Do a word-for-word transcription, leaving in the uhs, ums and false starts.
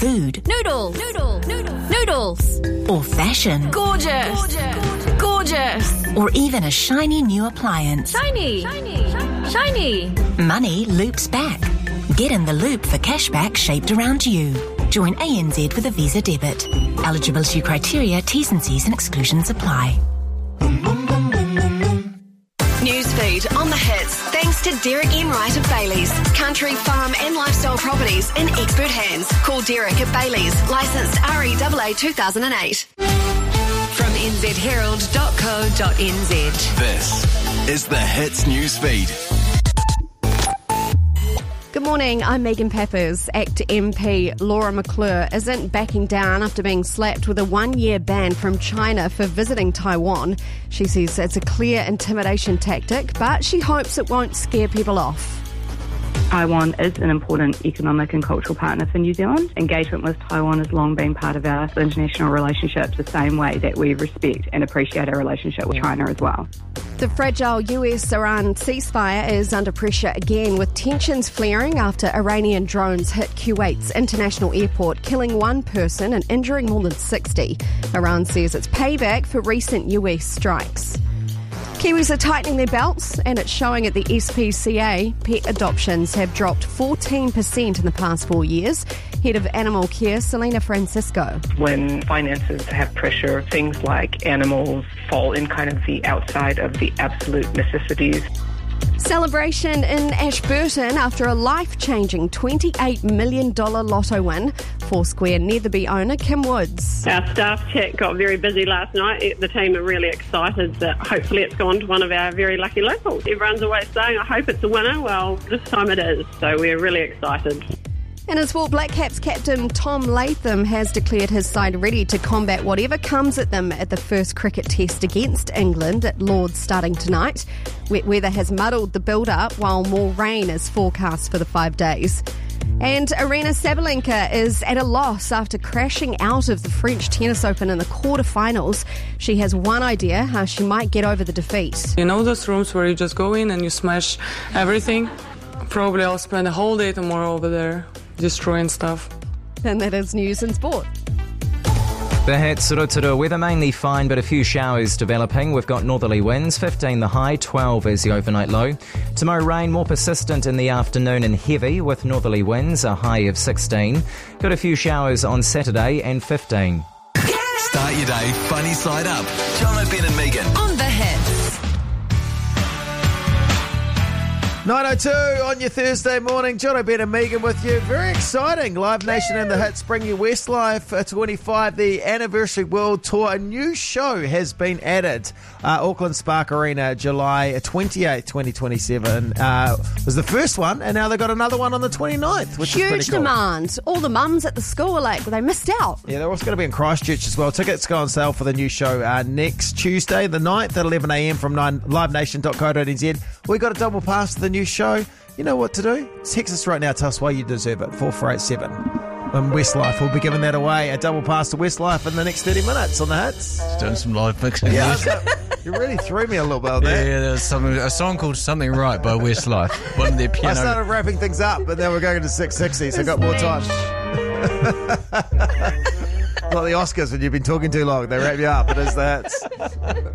food. Noodles. Noodles. Noodles. Noodles. Or fashion. Gorgeous. Gorgeous. Gorgeous. Or even a shiny new appliance. Shiny. Shiny. Shiny. Money loops back. Get in the loop for cashback shaped around you. Join A N Z with a Visa debit. Eligibility criteria, T's and C's and exclusions apply. Newsfeed on the hits, thanks to Derek Enright of Bailey's. Country, farm and lifestyle properties in expert hands. Call Derek at Bailey's, licensed R E A A two thousand eight. From n z herald dot co dot n z. This is the Hits Newsfeed. Good morning, I'm Megan Peppers. ACT M P Laura McClure isn't backing down after being slapped with a one-year ban from China for visiting Taiwan. She says it's a clear intimidation tactic, but she hopes it won't scare people off. Taiwan is an important economic and cultural partner for New Zealand. Engagement with Taiwan has long been part of our international relationships, the same way that we respect and appreciate our relationship with China as well. The fragile U S-Iran ceasefire is under pressure again, with tensions flaring after Iranian drones hit Kuwait's international airport, killing one person and injuring more than sixty. Iran says it's payback for recent U S strikes. Kiwis are tightening their belts, and it's showing at the S P C A. Pet adoptions have dropped fourteen percent in the past four years. Head of Animal Care, Selena Francisco. When finances have pressure, things like animals fall in kind of the outside of the absolute necessities. Celebration in Ashburton after a life-changing twenty-eight million dollars lotto win. Foursquare Netherby owner Kim Woods. Our staff chat got very busy last night. The team are really excited that hopefully it's gone to one of our very lucky locals. Everyone's always saying, I hope it's a winner. Well, this time it is, so we're really excited. And as for Black Caps captain Tom Latham has declared his side ready to combat whatever comes at them at the first cricket test against England at Lord's starting tonight. Wet weather has muddled the build-up while more rain is forecast for the five days. And Aryna Sabalenka is at a loss after crashing out of the French Tennis Open in the quarterfinals. She has one idea how she might get over the defeat. You know those rooms where you just go in and you smash everything? Probably I'll spend a whole day tomorrow over there destroying stuff. And that is news and sport. The Hits, Rotoro. Weather mainly fine, but a few showers developing. We've got northerly winds, fifteen the high, twelve is the overnight low. Tomorrow rain more persistent in the afternoon and heavy, with northerly winds, a high of sixteen. Got a few showers on Saturday and fifteen. Start your day funny side up. John O'Brien and Megan. On the hits. nine oh two on your Thursday morning. John O'Brien and Megan with you. Very exciting. Live Nation and the Hits bring you Westlife twenty-five, the Anniversary World Tour. A new show has been added. Uh, Auckland Spark Arena, July twenty-eighth, twenty twenty-seven uh, was the first one, and now they've got another one on the twenty-ninth, which Huge is pretty cool. demand. All the mums at the school are like, well, they missed out. Yeah, they're also going to be in Christchurch as well. Tickets go on sale for the new show uh, next Tuesday, the ninth at eleven a m from live nation dot co dot n z. We got a double pass to the new show. You know what to do? Text us right now. Tell us why you deserve it. four four eight seven. And Westlife will be giving that away. A double pass to Westlife in the next thirty minutes on the Hits. Just doing some live mixing. Yeah, you really threw me a little bit on that. Yeah, yeah, there was something, a song called Something Right by Westlife. One of their piano. I started wrapping things up, but now we're going to six sixty, so I've got more time. Like the Oscars when you've been talking too long. They wrap you up. It is the Hits.